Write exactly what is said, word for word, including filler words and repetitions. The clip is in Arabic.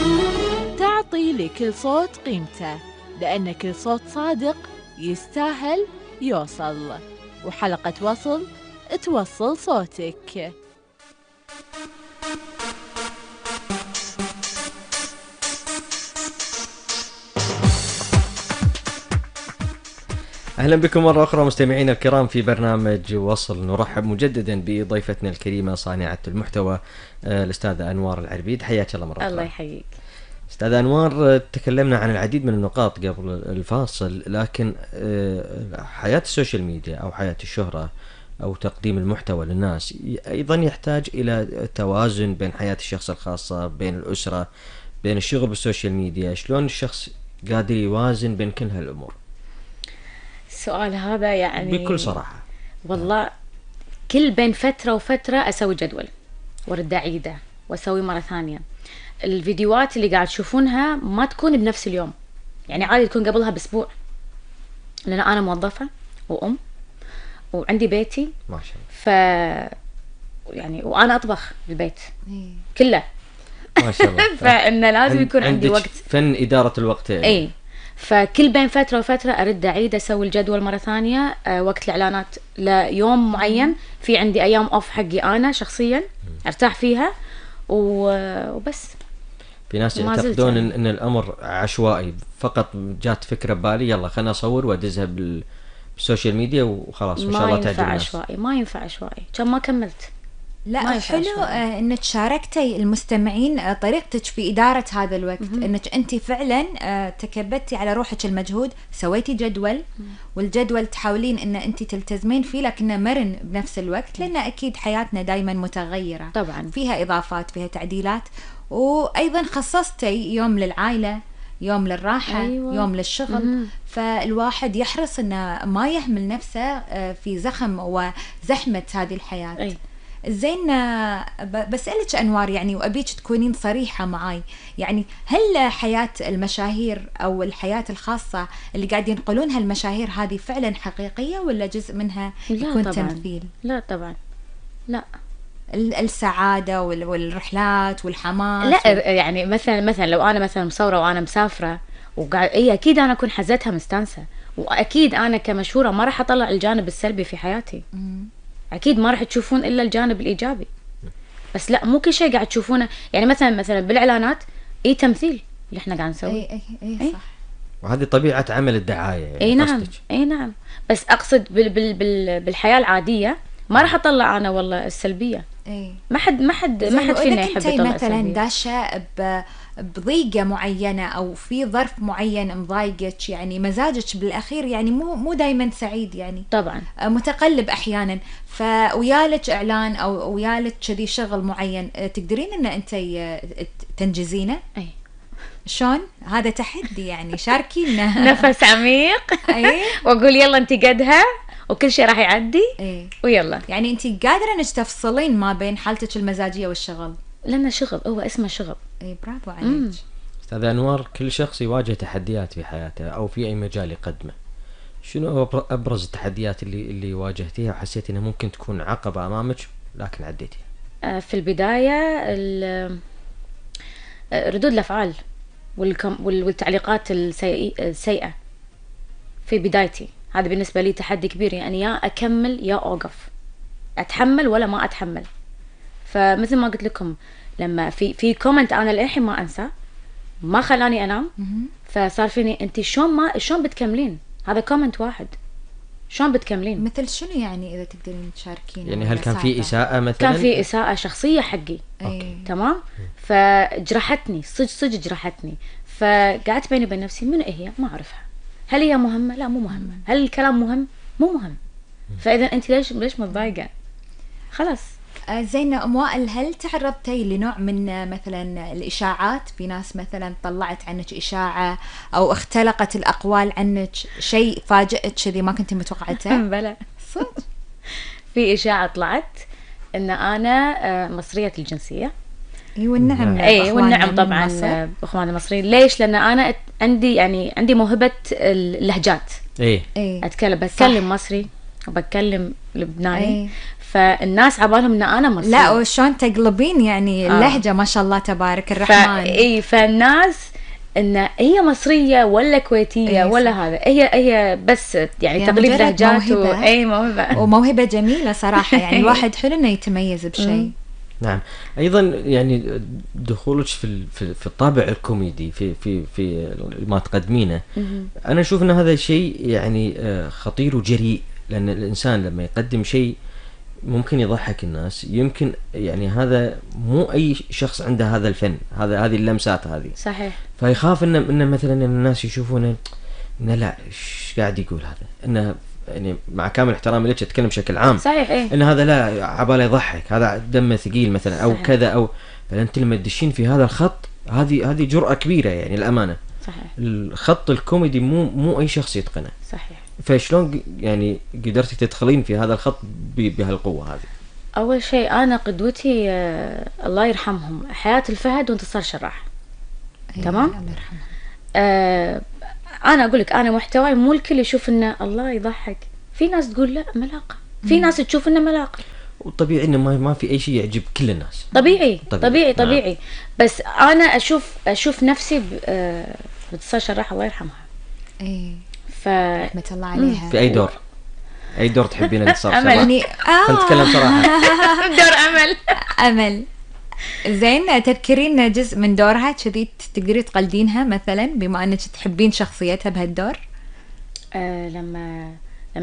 تعطي لكل صوت قيمته، لأن كل صوت صادق يستاهل يوصل. وحلقة وصل توصل صوتك. أهلا بكم مرة أخرى مستمعينا الكرام في برنامج وصل. نرحب مجددا بضيفتنا الكريمة صانعة المحتوى الأستاذة أنوار العربيد. حياك الله مرة أخرى. الله يحييك. أستاذة أنوار، تكلمنا عن العديد من النقاط قبل الفاصل، لكن حياة السوشيال ميديا أو حياة الشهرة أو تقديم المحتوى للناس أيضا يحتاج إلى توازن بين حياة الشخص الخاصة، بين الأسرة، بين الشغل بالسوشيال ميديا. شلون الشخص قادر يوازن بين كل هالأمور؟ السؤال هذا يعني بكل صراحة والله كل بين فترة وفترة أسوي جدول وارد أعيده وأسوي مرة ثانية. الفيديوهات اللي قاعد تشوفونها ما تكون بنفس اليوم، يعني عادي تكون قبلها بأسبوع، لأن أنا موظفة وأم وعندي بيتي ما شاء الله. ف يعني وأنا أطبخ بالبيت كله ما شاء الله. فإنه لازم يكون عندي وقت، فن إدارة الوقت يعني. أي فكل بين فترة وفترة أرد أعيد أسوي الجدول مرة ثانية. أه وقت الإعلانات ليوم معين، في عندي أيام أوف حقي أنا شخصيا أرتاح فيها وبس. في ناس يعتقدون يعني إن الأمر عشوائي، فقط جات فكرة ببالي يلا خلنا أصور وأدزها بالسوشيال ميديا وخلاص إن شاء الله تعجب الناس. ما ينفع عشوائي، ما ينفع عشوائي، كم ما كملت. لا حلو آه انك شاركتي المستمعين آه طريقتك في إدارة هذا الوقت. م-م. انك انت فعلا آه تكبدتي على روحك المجهود، سويتي جدول. م-م. والجدول تحاولين ان انت تلتزمين فيه لكنه مرن بنفس الوقت، لان اكيد حياتنا دايما متغيرة طبعا، فيها اضافات فيها تعديلات. وايضا خصصتي يوم للعائلة، يوم للراحة. أيوة. يوم للشغل. م-م. فالواحد يحرص انه ما يهمل نفسه آه في زخم وزحمة هذه الحياة. أي. زين بسألك أنوار يعني وأبيك تكونين صريحة معاي، يعني هل حياة المشاهير أو الحياة الخاصة اللي قاعد ينقلونها المشاهير هذه فعلا حقيقية ولا جزء منها يكون طبعاً. تمثيل؟ لا طبعا لا. السعادة والرحلات والحماس لا و... يعني مثلا مثلا لو أنا مثلا مصورة وأنا مسافرة وقاعد إيه أكيد أنا أكون حزتها مستانسة، وأكيد أنا كمشهورة ما راح أطلع الجانب السلبي في حياتي. م- أكيد ما راح تشوفون إلا الجانب الإيجابي. بس لا مو كل شيء قاعد تشوفونه، يعني مثلا مثلا بالإعلانات إيه تمثيل اللي إحنا قاعد نسوي. أي أي أي صح. وهذه طبيعة عمل الدعاية يعني. أي نعم أي نعم. بس أقصد بال بال بال بالحياة العادية ما راح أطلع أنا والله السلبية. أي. ما حد ما حد ما حد فينا يحب يطلع مثلا السلبية. داشة ب بضيقة معينة أو في ظرف معين مضايقك، يعني مزاجك بالأخير يعني مو مو دايما سعيد، يعني طبعا متقلب أحيانا، فويالك إعلان أو ويالك كذي شغل معين تقدرين إن أنت تنجزينه. أي شون هذا تحدي يعني. شاركينا نفس عميق. أي وأقول يلا أنت قدها وكل شيء راح يعدي. أي. ويلا يعني أنت قادرة إنك تفصلين ما بين حالتك المزاجية والشغل، لأن شغل هو اسمه شغل. اي برافو عليك. أستاذة أنوار، كل شخص يواجه تحديات في حياته أو في أي مجال يقدمه. شنو أبرز التحديات اللي اللي واجهتيها وحسيتي أنها ممكن تكون عقبة أمامك لكن عديتيها؟ في البداية ردود الأفعال والتعليقات السيئة في بدايتي، هذا بالنسبة لي تحدي كبير، يعني يا أكمل يا أوقف، أتحمل ولا ما أتحمل. فمثل ما قلت لكم لما في في كومنت انا للحين ما انسى ما خلاني انام، فصار فيني انت شلون ما شلون بتكملين هذا كومنت واحد، شلون بتكملين؟ مثل شنو يعني اذا تقدرين تشاركين؟ يعني هل كان في اساءة مثلا؟ كان في اساءة شخصية حقي. أوكي. تمام. فجرحتني صج صج جرحتني، فقعدت بيني وبين نفسي من هي ما اعرفها، هل هي مهمة؟ لا مو مهمة. هل الكلام مهم؟ مو مهم. فاذا انت ليش ليش متضايقة؟ خلاص. زين أم وائل، هل تعرضتي لنوع من مثلا الإشاعات؟ في ناس مثلا طلعت عنك إشاعة أو اختلقت الأقوال عنك، شيء فاجئك كذي ما كنت متوقعته؟ بلى صدق. في إشاعة طلعت إن أنا مصرية الجنسية. اي والنعم. اي والنعم طبعا اخواننا المصريين. ليش؟ لان انا عندي يعني عندي موهبه اللهجات. اي اتكلم بتكلم مصري وبتكلم لبناني. فالناس عبالهم ان انا مصرية. لا وشون تقلبين يعني آه. اللهجة ما شاء الله تبارك ف... الرحمن. اي فالناس ان هي مصرية ولا كويتية إيه ولا صح. هذا، هي هي بس يعني هي تقليد مجرد لهجات و... موهبة. اي موهبة. وموهبة جميلة صراحة، يعني الواحد حلو انه يتميز بشيء. نعم. ايضا يعني دخولك في ال- في في الطابع الكوميدي في في في ما تقدمينه، انا اشوف ان هذا شيء يعني آه، خطير وجريء، لان الانسان لما يقدم شيء ممكن يضحك الناس، يمكن يعني هذا مو اي شخص عنده هذا الفن، هذا هذه اللمسات هذه، صحيح. فيخاف انه انه مثلا إن الناس يشوفونه انه لا ايش قاعد يقول هذا، انه يعني مع كامل احترامي لك اتكلم بشكل عام، صحيح. ايه ان هذا لا عباله يضحك، هذا دمه ثقيل مثلا او صحيح. كذا، او فانت لما تدشين في هذا الخط، هذه هذه جرأة كبيرة يعني الامانة. صحيح. الخط الكوميدي مو مو اي شخص يتقنه، صحيح. فشلون ق- يعني قدرتي تدخلين في هذا الخط ب- بهالقوة هذه؟ اول شيء انا قدوتي آه الله يرحمهم حياة الفهد وانتصار شراح. أي تمام. الله يرحمه. آه انا اقول لك انا محتواي مو الكل يشوف انه الله يضحك، في ناس تقول لا ملاقة، في ناس تشوف انه ملاقة. وطبيعي انه ما ما في اي شيء يعجب كل الناس. طبيعي طبيعي. طبيعي نعم. طبيعي. بس انا اشوف اشوف نفسي ب- آه، بانتصار شراح الله يرحمها. اي ف رحمة الله عليها. في اي دور، اي دور تحبين اللي صار؟ أمل. يعني خلينا نتكلم صراحة. دور امل. امل. زين تذكرين جزء من دورها كذي تقدري تقلدينها مثلا، بما انك تحبين شخصيتها بهالدور؟ آه لما